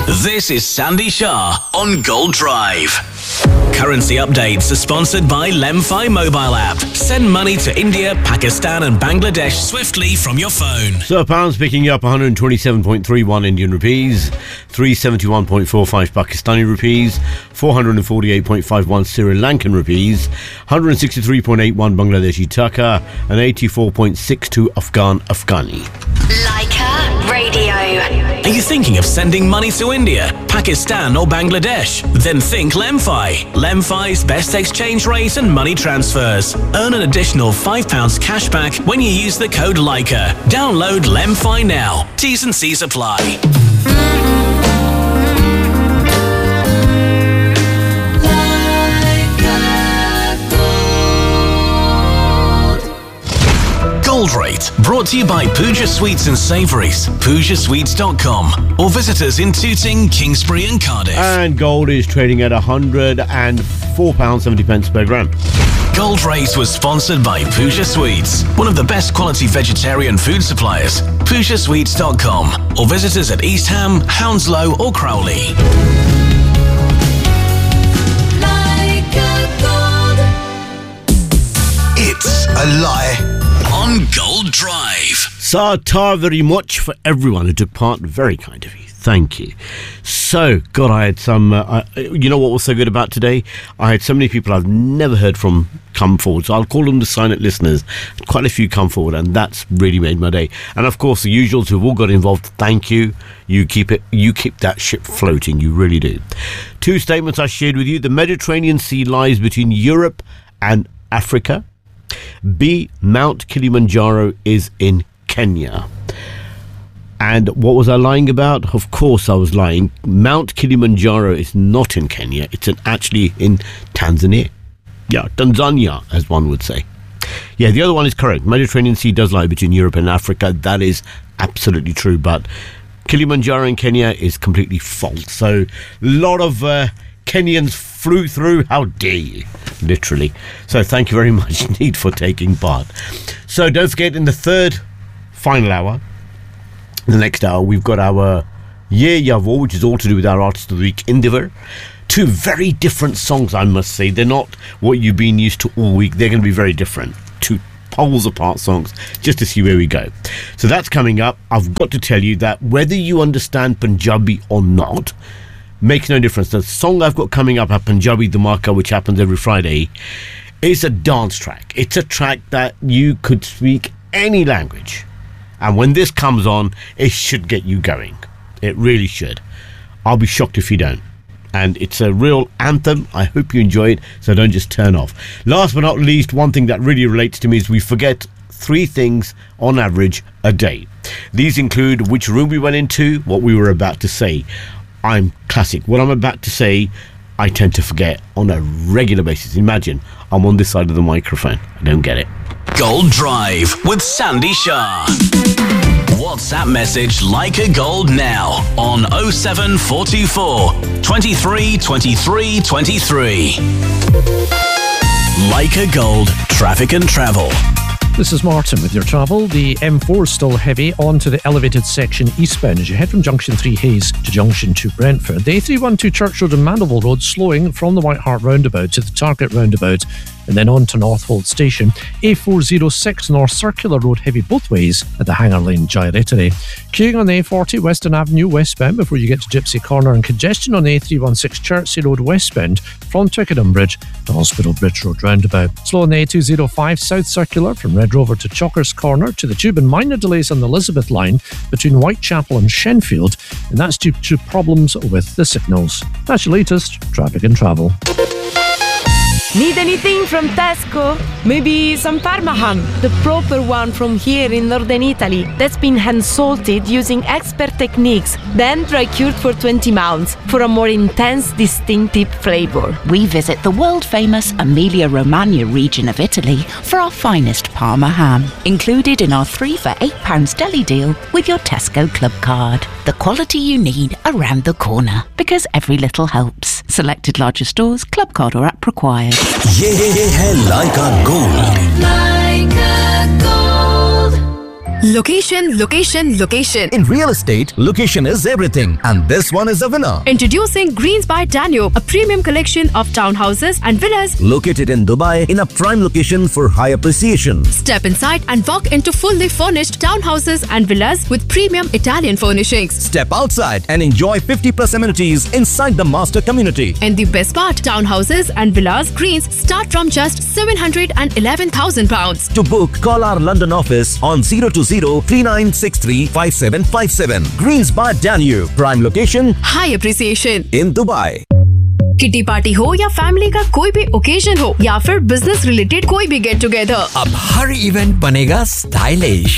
This is Sandy Shah on Gold Drive. Currency updates are sponsored by Lemfi mobile app. Send money to India, Pakistan and Bangladesh swiftly from your phone. So pounds picking up 127.31 Indian rupees, 371.45 Pakistani rupees, 448.51 Sri Lankan rupees, 163.81 Bangladeshi taka and 84.62 Afghani. Leica Radio. Are you thinking of sending money to India, Pakistan or Bangladesh? Then think Lemfi. Lemfi's best exchange rate and money transfers. Earn an additional £5 cash back when you use the code Leica. Download Lemfi now. T's and C's apply. Gold Rate, brought to you by Pooja Sweets and Savouries, PoojaSweets.com, or visit us in Tooting, Kingsbury and Cardiff. And gold is trading at £104.70 per gram. Gold Rate was sponsored by Pooja Sweets, one of the best quality vegetarian food suppliers. PoojaSweets.com, or visit us at East Ham, Hounslow or Crowley. It's a lie on Gold Drive. Sata very much for everyone who took part. Very kind of you. Thank you. So, God, I had some... you know what was so good about today? I had so many people I've never heard from come forward. So I'll call them the silent listeners. Quite a few come forward, and that's really made my day. And, of course, the usuals who've all got involved, thank you. You keep that ship floating. You really do. Two statements I shared with you. The Mediterranean Sea lies between Europe and Africa. B, Mount Kilimanjaro is in Kenya. And what was I lying about? Of course I was lying. Mount Kilimanjaro is not in Kenya. It's actually in Tanzania. Yeah, Tanzania, as one would say. Yeah, the other one is correct. Mediterranean Sea does lie between Europe and Africa. That is absolutely true. But Kilimanjaro in Kenya is completely false. So a lot of Kenyans flew through. How dare you? Literally. So thank you very much indeed for taking part. So don't forget, in the third final hour, the next hour, we've got our Ye Yavo, which is all to do with our Artist of the Week endeavour. Two very different songs, I must say. They're not what you've been used to all week. They're going to be very different. Two poles apart songs, just to see where we go. So that's coming up. I've got to tell you that whether you understand Punjabi or not makes no difference. The song I've got coming up at Punjabi Dhamaka, which happens every Friday, is a dance track. It's a track that you could speak any language. And when this comes on, it should get you going. It really should. I'll be shocked if you don't. And it's a real anthem. I hope you enjoy it, so don't just turn off. Last but not least, one thing that really relates to me is we forget 3 things on average a day. These include which room we went into, what we were about to say. I'm classic. What I'm about to say, I tend to forget on a regular basis. Imagine I'm on this side of the microphone. I don't get it. Gold Drive with Sandy Shah. WhatsApp message Leica Gold now on 07424 23 23 23. Leica Gold, traffic and travel. This is Martin with your travel. The M4 is still heavy onto the elevated section eastbound as you head from Junction 3 Hayes to Junction 2 Brentford. The A312 Church Road and Mandeville Road slowing from the White Hart roundabout to the Target roundabout and then on to Northolt Station. A406 North Circular Road heavy both ways at the Hanger Lane Gyratory. Queuing on the A40 Western Avenue westbound before you get to Gypsy Corner, and congestion on the A316 Chertsey Road westbound from Twickenham Bridge to Hospital Bridge Road roundabout. Slow on the A205 South Circular from Red Rover to Chalkers Corner to the Tube, and minor delays on the Elizabeth line between Whitechapel and Shenfield, and that's due to problems with the signals. That's your latest traffic and travel. Need anything from Tesco? Maybe some Parma ham, the proper one from here in northern Italy, that's been hand-salted using expert techniques, then dry-cured for 20 months for a more intense, distinctive flavour. We visit the world-famous Emilia-Romagna region of Italy for our finest Parma ham, included in our 3 for £8 deli deal with your Tesco Club card. The quality you need around the corner, because every little helps. Selected larger stores, club card or app required. ये है Leica Gold. Leica Gold. Location, location, location. In real estate, location is everything, and this one is a winner. Introducing Greens by Danube, a premium collection of townhouses and villas Located in Dubai in a prime location for high appreciation. Step inside and walk into fully furnished townhouses and villas with premium Italian furnishings. Step outside and enjoy 50+ amenities inside the master community. And the best part, townhouses and villas Greens start from just £711,000. To book, call our London office on 020-3963-5757. Greens by Danube, prime location, High appreciation. in Dubai. Kitty party हो या family का कोई भी occasion हो या फिर business related कोई भी गेट टुगेदर, अब हर इवेंट बनेगा स्टाइलिश।